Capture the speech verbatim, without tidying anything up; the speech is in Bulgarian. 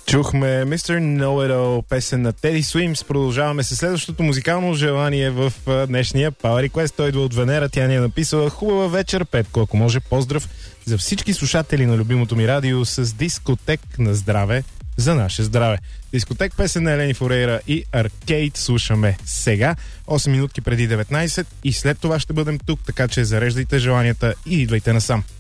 Чухме мистер Know-It-All, песен на Теди Суимс. Продължаваме с следващото музикално желание в днешния Power Request. Той идва от Венера. Тя ни е написала: хубава вечер, Петко. Ако може, поздрав за всички слушатели на любимото ми радио с дискотек на здраве за наше здраве. Дискотек, песен на Елени Форейра и Аркейд слушаме сега, осем минутки преди деветнайсет, и след това ще бъдем тук, така че зареждайте желанията и идвайте насам.